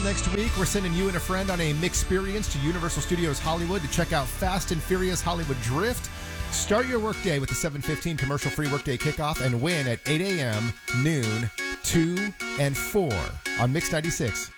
next week. We're sending you and a friend on a mixperience to Universal Studios Hollywood to check out Fast and Furious Hollywood Drift. Start your workday with the 7:15 commercial-free workday kickoff and win at 8 a.m., noon, 2, and 4 on Mix 96.